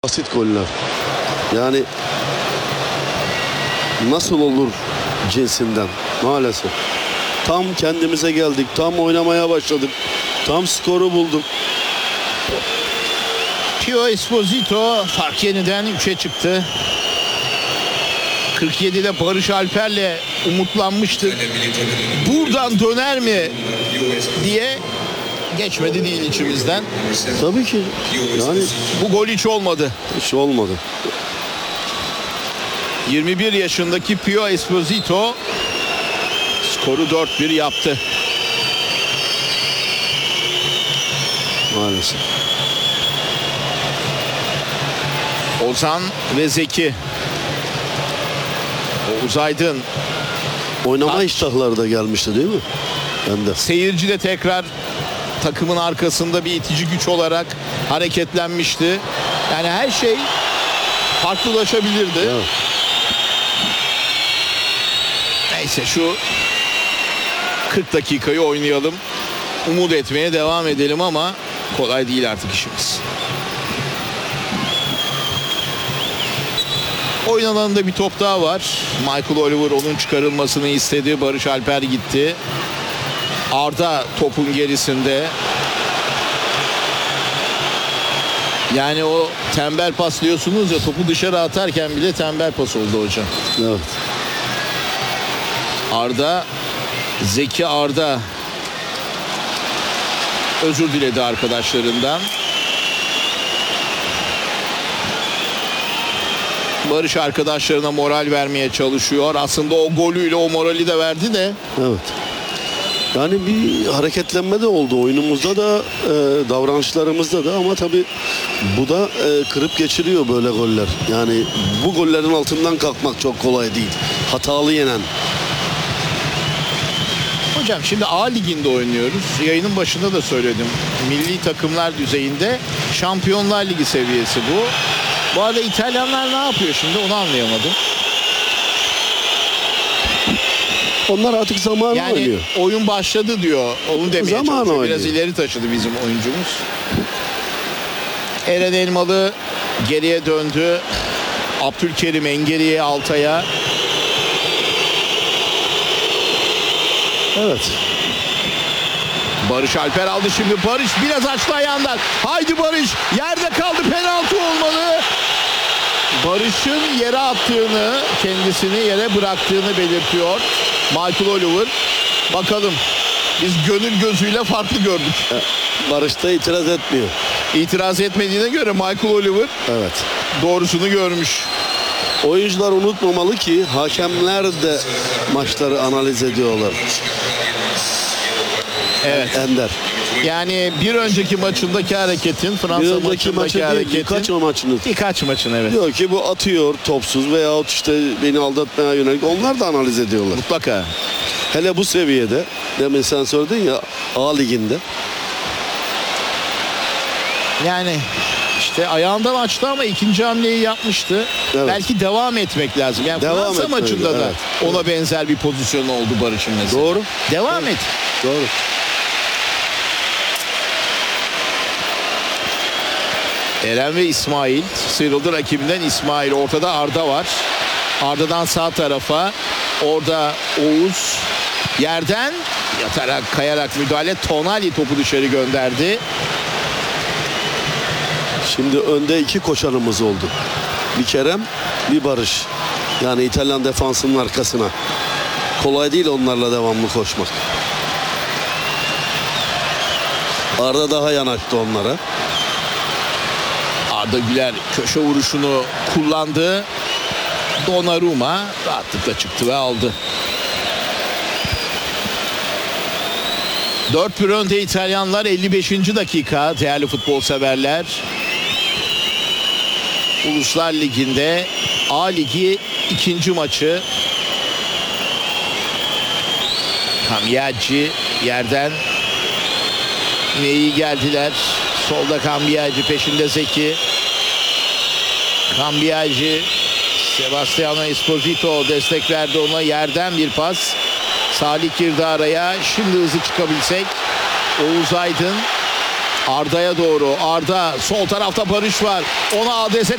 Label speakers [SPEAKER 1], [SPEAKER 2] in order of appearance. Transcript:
[SPEAKER 1] basit goller. Yani nasıl olur cinsinden maalesef. Tam kendimize geldik, tam oynamaya başladık, tam skoru bulduk.
[SPEAKER 2] Pio Esposito fark yeniden 3'e çıktı. 47'de Barış Alper'le umutlanmıştık. Buradan döner mi diye geçmedi değil içimizden.
[SPEAKER 1] Tabii ki. Yani
[SPEAKER 2] Bu gol hiç olmadı.
[SPEAKER 1] hiç olmadı.
[SPEAKER 2] 21 yaşındaki Pio Esposito skoru 4-1 yaptı.
[SPEAKER 1] Maalesef.
[SPEAKER 2] Ozan ve Zeki. Oğuz Aydın.
[SPEAKER 1] Oynama iştahları da gelmişti değil mi? Ben de.
[SPEAKER 2] Seyirci de tekrar takımın arkasında bir itici güç olarak hareketlenmişti. Yani her şey farklılaşabilirdi.
[SPEAKER 1] Evet.
[SPEAKER 2] Neyse şu 40 dakikayı oynayalım. Umut etmeye devam edelim ama kolay değil artık işimiz. Oyun alanında bir top daha var. Michael Oliver onun çıkarılmasını istedi. Barış Alper gitti. Arda topun gerisinde. Yani o tembel pas diyorsunuz ya, topu dışarı atarken bile tembel pas oldu hocam.
[SPEAKER 1] Evet.
[SPEAKER 2] Arda, Zeki Arda özür diledi arkadaşlarından. Barış arkadaşlarına moral vermeye çalışıyor. Aslında o golüyle o morali de verdi de.
[SPEAKER 1] Evet. Yani bir hareketlenme de oldu oyunumuzda da, davranışlarımızda da, ama tabii bu da kırıp geçiriyor böyle goller. Yani bu gollerin altından kalkmak çok kolay değil. Hatalı yenen.
[SPEAKER 2] Hocam şimdi A Ligi'nde oynuyoruz. Yayının başında da söyledim. Milli takımlar düzeyinde Şampiyonlar Ligi seviyesi bu. Bu arada İtalyanlar ne yapıyor şimdi onu anlayamadım.
[SPEAKER 1] Onlar artık zamanı
[SPEAKER 2] Yani
[SPEAKER 1] oynuyor.
[SPEAKER 2] oyun başladı diyor. Onu demeye
[SPEAKER 1] Zamanı
[SPEAKER 2] çalışıyor. Biraz
[SPEAKER 1] oynuyor.
[SPEAKER 2] ileri taşıdı bizim oyuncumuz. Eren Elmalı geriye döndü. Abdülkerim Engeri'ye, Altay'a.
[SPEAKER 1] Evet.
[SPEAKER 2] Barış Alper aldı şimdi. Barış biraz açtı ayağından. Haydi Barış. Yerde kaldı. Penaltı olmalı. Barış'ın yere attığını, kendisini yere bıraktığını belirtiyor Michael Oliver. Bakalım. Biz gönül gözüyle farklı gördük.
[SPEAKER 1] Barış da itiraz etmiyor.
[SPEAKER 2] İtiraz etmediğine göre Michael Oliver
[SPEAKER 1] Evet.
[SPEAKER 2] doğrusunu görmüş.
[SPEAKER 1] Oyuncular unutmamalı ki hakemler de maçları analiz ediyorlar.
[SPEAKER 2] Evet.
[SPEAKER 1] Ender.
[SPEAKER 2] Yani bir önceki maçındaki hareketin, Fransa
[SPEAKER 1] Bir önceki
[SPEAKER 2] maçındaki
[SPEAKER 1] maçı değil,
[SPEAKER 2] hareketin
[SPEAKER 1] birkaç maçını.
[SPEAKER 2] evet.
[SPEAKER 1] Diyor ki bu atıyor topsuz veyahut işte beni aldatmaya yönelik. Onlar da analiz ediyorlar.
[SPEAKER 2] Mutlaka.
[SPEAKER 1] Hele bu seviyede, demin sen söyledin ya, A Ligi'nde.
[SPEAKER 2] Yani işte ayağından açtı ama ikinci hamleyi yapmıştı.
[SPEAKER 1] Evet.
[SPEAKER 2] Belki devam etmek lazım. Yani
[SPEAKER 1] Devam
[SPEAKER 2] Fransa
[SPEAKER 1] etmek,
[SPEAKER 2] maçında da
[SPEAKER 1] evet.
[SPEAKER 2] ona benzer bir pozisyon oldu Barış'ın mesela.
[SPEAKER 1] Doğru.
[SPEAKER 2] Devam et.
[SPEAKER 1] Doğru.
[SPEAKER 2] Eren ve İsmail sıyrıldı rakibinden. İsmail ortada, Arda var. Arda'dan sağ tarafa. Orada Oğuz yerden yatarak, kayarak müdahale. Tonali topu dışarı gönderdi.
[SPEAKER 1] Şimdi önde iki koşarımız oldu. Bir Kerem, bir Barış. Yani İtalyan defansının arkasına. Kolay değil onlarla devamlı koşmak. Arda daha yanaştı onlara.
[SPEAKER 2] Arda Güler köşe vuruşunu kullandı. Donnarumma rahatlıkla çıktı ve aldı. 4-1 önde İtalyanlar. 55. dakika değerli futbol severler. Uluslar Ligi'nde A Ligi ikinci maçı. Cambiaggi yerden yine iyi geldiler. Solda Cambiaggi, peşinde Zeki. Cambiaggi, Sebastiano Esposito destek verdi ona. Yerden bir pas. Salih girdi araya. Şimdi hızlı çıkabilsek. Oğuz Aydın Arda'ya doğru. Arda sol tarafta, Barış var. Ona ADS